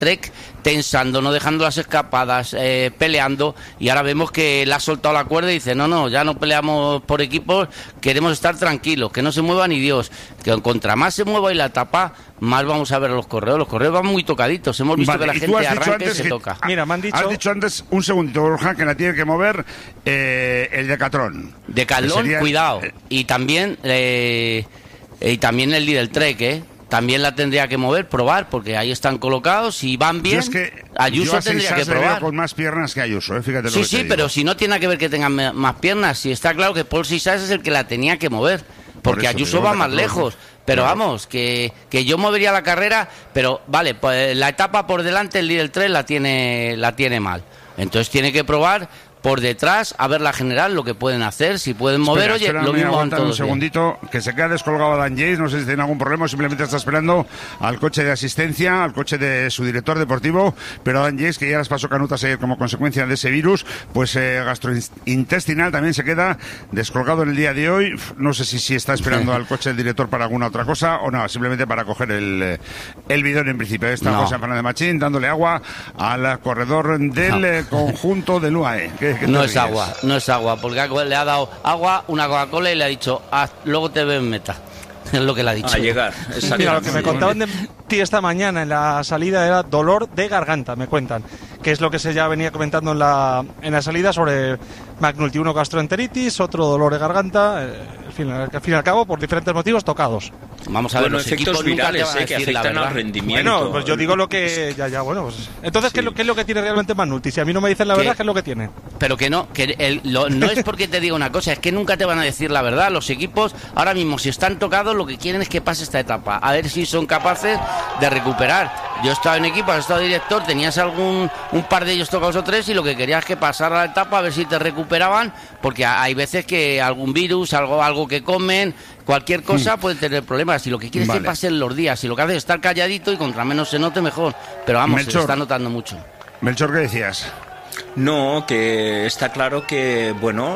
Trek tensando, no dejando las escapadas, peleando, y ahora vemos que le ha soltado la cuerda y dice, no, ya no peleamos por equipos, queremos estar tranquilos, que no se mueva ni Dios, que contra más se mueva y la etapa, más vamos a ver los corredores van muy tocaditos, hemos visto que la gente arranca y se toca. Mira, me han dicho... Has dicho antes, un segundito, Borja, que la tiene que mover el Decathlon. Decathlon, cuidado, y también el Lidl Trek, también la tendría que mover, probar, porque ahí están colocados y van bien. Es que Ayuso tendría que probar. Con más piernas que Ayuso, fíjate lo que te digo. Pero si no tiene que ver que tengan más piernas, si está claro que Paul Sisas es el que la tenía que mover, porque Ayuso va más lejos. Pero vamos, que yo movería la carrera, pero vale, pues la etapa por delante el Lidl 3 la tiene mal. Entonces tiene que probar por detrás, a ver la general, lo que pueden hacer, si pueden mover, lo mismo van todos. Un segundito, que se queda descolgado Dan Jace, no sé si tiene algún problema, simplemente está esperando al coche de asistencia, al coche de su director deportivo, pero Dan Jace, que ya les pasó canutas ayer como consecuencia de ese virus, pues gastrointestinal, también se queda descolgado en el día de hoy. No sé si está esperando al coche del director para alguna otra cosa o no, simplemente para coger el bidón en principio. Está José Fernández Machín dándole agua al corredor del conjunto del UAE. No es agua, porque le ha dado agua, una Coca-Cola y le ha dicho, luego te veo en meta. Es lo que le ha dicho. A llegar. Mira, lo que me contaban de ti esta mañana en la salida era dolor de garganta, me cuentan. Que es lo que se ya venía comentando en la salida sobre McNulty. Uno gastroenteritis, otro dolor de garganta. Al fin y al cabo, por diferentes motivos, tocados. Vamos a ver, los efectos virales que afectan al rendimiento. Bueno, pues yo digo lo que... bueno, pues... Entonces, sí. ¿qué es lo que tiene realmente McNulty? Si a mí no me dicen la verdad, ¿qué es lo que tiene? Pero que no, no es porque te diga una cosa, es que nunca te van a decir la verdad. Los equipos, ahora mismo, si están tocados, lo que quieren es que pase esta etapa. A ver si son capaces de recuperar. Yo he estado en equipo, he estado director, tenías un par de ellos tocados o tres, y lo que querías es que pasara la etapa, a ver si te recuperaban, porque hay veces que algún virus, algo que comen, cualquier cosa puede tener problemas. Si lo que quieres es que pasen los días, si lo que haces es estar calladito y contra menos se note, mejor. Pero vamos, Melchor, se está notando mucho. Melchor, ¿qué decías? No, que está claro que,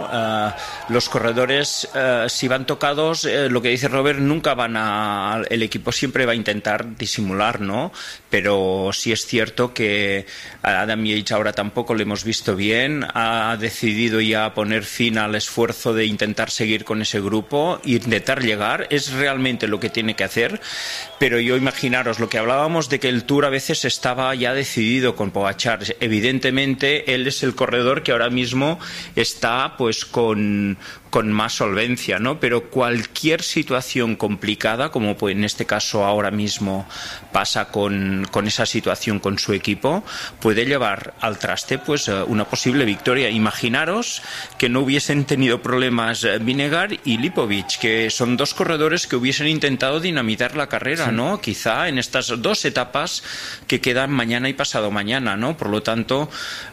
los corredores, si van tocados, lo que dice Robert, nunca el equipo siempre va a intentar disimular, ¿no? Pero sí es cierto que a Adam Yates ahora tampoco lo hemos visto bien, ha decidido ya poner fin al esfuerzo de intentar seguir con ese grupo, intentar llegar, es realmente lo que tiene que hacer, pero yo imaginaros lo que hablábamos de que el Tour a veces estaba ya decidido con Pogačar, evidentemente él es el corredor que ahora mismo está pues con más solvencia, ¿no? Pero cualquier situación complicada, como pues en este caso ahora mismo pasa con esa situación con su equipo, puede llevar al traste pues una posible victoria. Imaginaros que no hubiesen tenido problemas Vinegar y Lipovic, que son dos corredores que hubiesen intentado dinamitar la carrera, ¿no? Quizá en estas dos etapas que quedan mañana y pasado mañana, ¿no? Por lo tanto,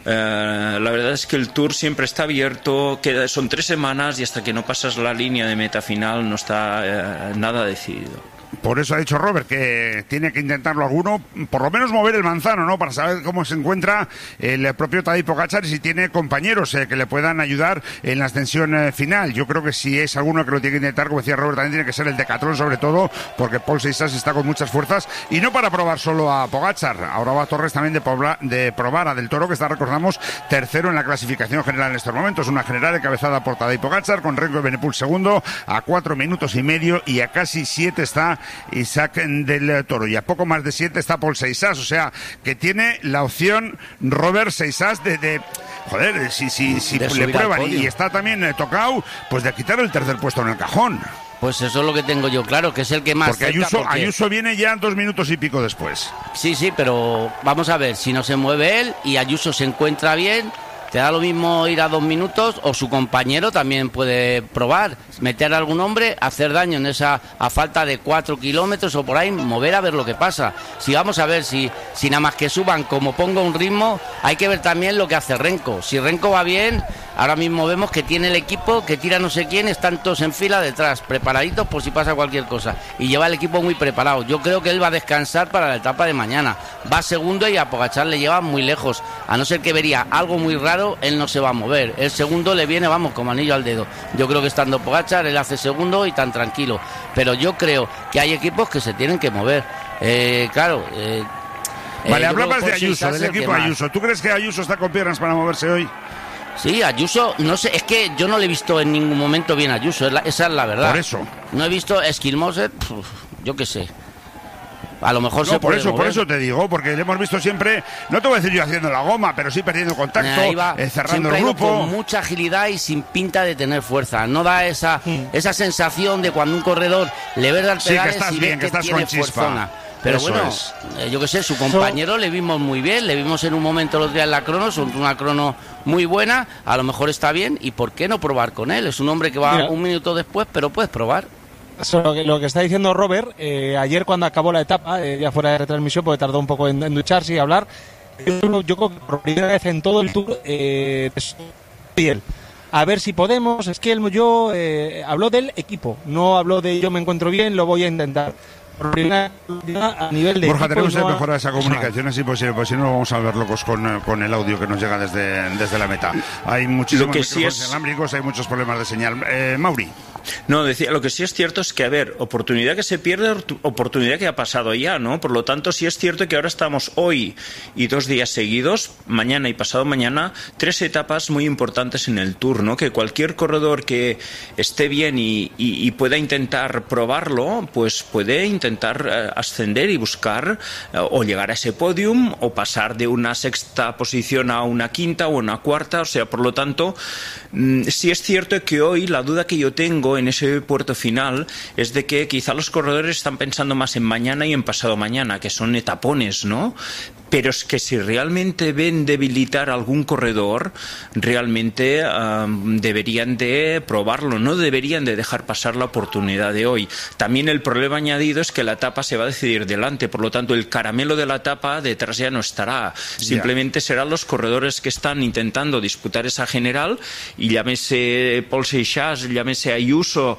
la verdad es que el Tour siempre está abierto, son 3 semanas y hasta que no pasas la línea de meta final no está nada decidido. Por eso ha dicho Robert que tiene que intentarlo alguno, por lo menos mover el manzano, ¿no? Para saber cómo se encuentra el propio Tadej Pogačar y si tiene compañeros que le puedan ayudar en la ascensión final. Yo creo que si es alguno que lo tiene que intentar, como decía Robert, también tiene que ser el Decathlon, sobre todo, porque Paul Sisas está con muchas fuerzas y no para probar solo a Pogačar. Ahora va Torres también de probar a Del Toro, que está, recordamos, tercero en la clasificación general en estos momentos. Una general encabezada por Tadej Pogačar, con Remco Evenepoel segundo, a 4 minutos y medio, y a casi 7 está Isaac Del Toro, y a poco más de 7 está Paul Sisas, o sea que tiene la opción Robert Sisas de joder, si le prueban y está también tocado, pues de quitar el tercer puesto en el cajón. Pues eso es lo que tengo yo claro, que es el que más... Porque Ayuso viene ya 2 minutos y pico después. Sí, pero vamos a ver, si no se mueve él y Ayuso se encuentra bien, te da lo mismo ir a 2 minutos, o su compañero también puede probar, meter a algún hombre, hacer daño en esa, a falta de 4 kilómetros o por ahí, mover a ver lo que pasa. Si vamos a ver, si nada más que suban como ponga un ritmo, hay que ver también lo que hace Remco. Si Remco va bien, ahora mismo vemos que tiene el equipo, que tira no sé quién, están todos en fila detrás, preparaditos por si pasa cualquier cosa, y lleva el equipo muy preparado. Yo creo que él va a descansar para la etapa de mañana, va segundo y a Pogačar le lleva muy lejos, a no ser que vería algo muy raro, él no se va a mover. El segundo le viene, vamos, como anillo al dedo. Yo creo que estando Pogačar, él hace segundo y tan tranquilo. Pero yo creo que hay equipos que se tienen que mover. Vale, hablabas de Ayuso, del equipo Ayuso. ¿Tú crees que Ayuso está con piernas para moverse hoy? Sí, Ayuso, no sé, es que yo no le he visto en ningún momento bien a Ayuso, esa es la verdad. Por eso. No he visto Esquilmoser, yo qué sé. A lo mejor no, por eso te digo, porque le hemos visto siempre, no te voy a decir yo haciendo la goma, pero sí perdiendo contacto, cerrando el grupo. Con mucha agilidad y sin pinta de tener fuerza. No da esa sensación de cuando un corredor le ves al pedales y ves que tiene fuerzona. Pero eso bueno, yo qué sé, su compañero le vimos muy bien, le vimos en un momento los días en la crono, una crono muy buena, a lo mejor está bien, y ¿por qué no probar con él? Es un hombre que va un minuto después, pero puedes probar. Lo que está diciendo Robert, ayer cuando acabó la etapa, ya fuera de retransmisión, porque tardó un poco en ducharse y hablar, yo creo que por primera vez en todo el Tour, a ver si podemos, es que yo habló del equipo, no habló de yo me encuentro bien, lo voy a intentar. A nivel de Borja, tenemos que mejorar esa comunicación, es imposible, pues si no vamos a ver locos con el audio que nos llega desde la meta. Hay muchísimos micrófonos inalámbricos, hay muchos problemas de señal. Mauri. No, decía, lo que sí es cierto es que, a ver, oportunidad que se pierde, oportunidad que ha pasado ya, ¿no? Por lo tanto, sí es cierto que ahora estamos hoy y 2 días seguidos, mañana y pasado mañana, 3 etapas muy importantes en el Tour, ¿no? Que cualquier corredor que esté bien y pueda intentar probarlo, pues puede intentar ascender y buscar o llegar a ese podium o pasar de una 6ª posición a una 5ª o una 4ª, o sea, por lo tanto, sí es cierto que hoy la duda que yo tengo en ese puerto final es de que quizá los corredores están pensando más en mañana y en pasado mañana, que son etapones, ¿no? Pero es que si realmente ven debilitar a algún corredor, realmente deberían de probarlo, no deberían de dejar pasar la oportunidad de hoy. También el problema añadido es que la etapa se va a decidir delante, por lo tanto el caramelo de la etapa detrás ya no estará. Simplemente serán los corredores que están intentando disputar esa general, y llámese Paul Seixas, llámese Ayuso,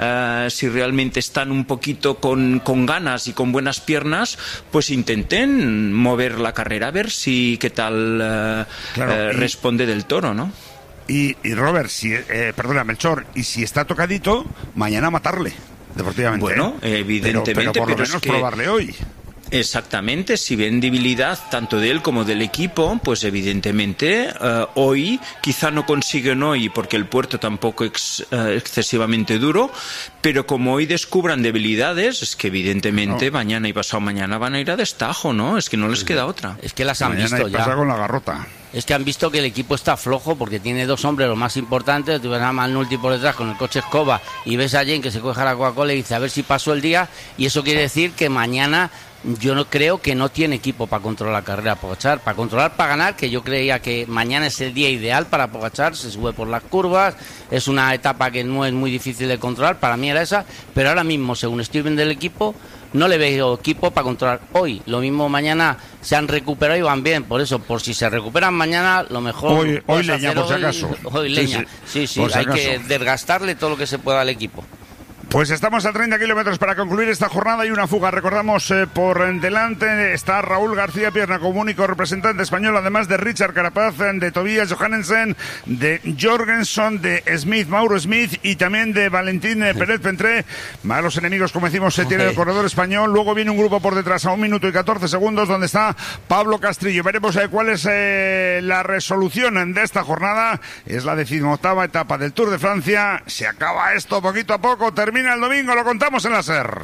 si realmente están un poquito con ganas y con buenas piernas, pues intenten mover la carrera, a ver si qué tal responde del Toro, ¿no? Y Robert, perdona, Melchor, y si está tocadito, mañana matarle, deportivamente. Bueno, evidentemente, pero por lo menos probarle hoy. Exactamente, si ven debilidad tanto de él como del equipo, pues evidentemente hoy quizá no consiguen hoy porque el puerto tampoco es excesivamente duro, pero como hoy descubran debilidades, es que evidentemente mañana y pasado mañana van a ir a destajo, ¿no? Es que no les queda otra. Es que las han visto ya. Con la garrota. Es que han visto que el equipo está flojo porque tiene 2 hombres los más importantes. Tú ves a Malnulti por detrás con el coche escoba y ves a Jane que se coge a la Coca-Cola y dice a ver si pasó el día, y eso quiere decir que mañana yo no creo que no tiene equipo para controlar la carrera Pogačar, para ganar, que yo creía que mañana es el día ideal para Pogačar, se sube por las curvas, es una etapa que no es muy difícil de controlar, para mí era esa, pero ahora mismo, según estoy viendo el equipo, no le veo equipo para controlar hoy. Lo mismo mañana se han recuperado y van bien, por eso, por si se recuperan mañana, lo mejor hoy leña, por si acaso. Hoy leña, sí, hay que desgastarle todo lo que se pueda al equipo. Pues estamos a 30 kilómetros para concluir esta jornada y una fuga. Recordamos, por delante está Raúl García Pierna como único representante español, además de Richard Carapaz, de Tobias Johannesen, de Jorgensen, de Smith, Mauro Smith, y también de Valentín Pérez Pentré. Malos enemigos, como decimos, se tiene el corredor español. Luego viene un grupo por detrás a 1 minuto y 14 segundos, donde está Pablo Castrillo. Veremos cuál es la resolución de esta jornada. Es la 18ª etapa del Tour de Francia. Se acaba esto poquito a poco, termina el domingo, lo contamos en la SER.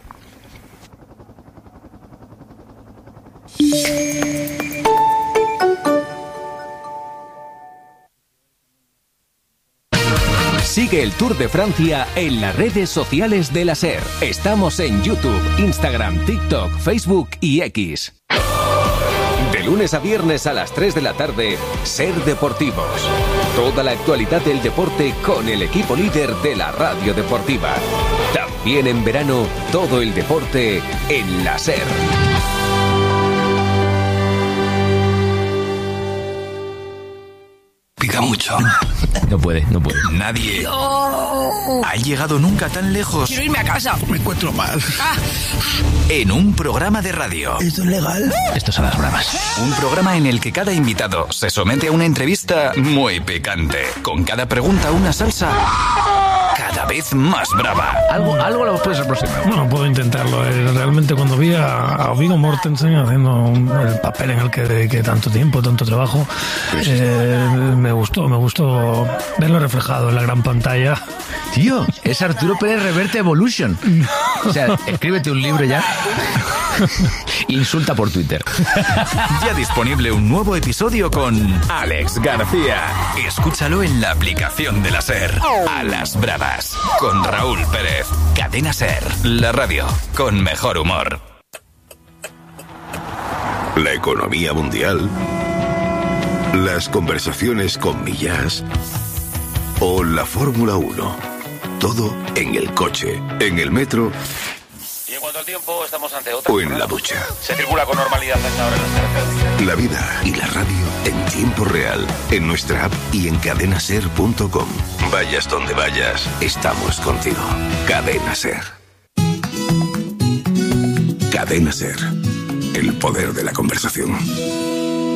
Sigue el Tour de Francia en las redes sociales de la SER. Estamos en YouTube, Instagram, TikTok, Facebook y X. De lunes a viernes a las 3 de la tarde, SER Deportivos. Toda la actualidad del deporte con el equipo líder de la radio deportiva. También en verano, todo el deporte en la SER. Pica mucho. No puede. Nadie ha llegado nunca tan lejos. Quiero irme a casa. Me encuentro mal. En un programa de radio. ¿Esto es legal? Estos son las bravas. Un programa en el que cada invitado se somete a una entrevista muy picante. Con cada pregunta una salsa. Cada vez más brava. Algo lo puedes aproximar. Bueno, puedo intentarlo. Realmente cuando vi a Viggo Mortensen haciendo el papel en el que dediqué tanto tiempo, tanto trabajo, me gustó verlo reflejado en la gran pantalla. Tío, es Arturo Pérez Reverte Evolution. O sea, escríbete un libro ya. Insulta por Twitter. Ya disponible un nuevo episodio con Alex García. Escúchalo en la aplicación de la SER. A las bravas, con Raúl Pérez. Cadena SER, la radio con mejor humor. La economía mundial, las conversaciones con Millás o la Fórmula 1. Todo en el coche, en el metro. Y en cuanto al tiempo, estamos ante otra. O en la ducha. Se circula con normalidad hasta ahora en las carreteras. La vida y la radio en tiempo real, en nuestra app y en cadenaser.com. Vayas donde vayas, estamos contigo. Cadena Ser. Cadena Ser. El poder de la conversación.